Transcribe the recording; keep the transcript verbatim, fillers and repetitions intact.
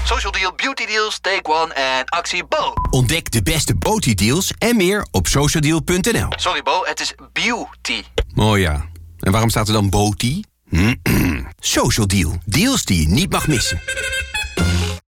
Social Deal, Beauty Deals, Take One en actie Bo. Ontdek de beste beauty deals en meer op socialdeal punt n l. Sorry Bo, het is beauty. Oh ja, en waarom staat er dan beauty? Social Deal, deals die je niet mag missen.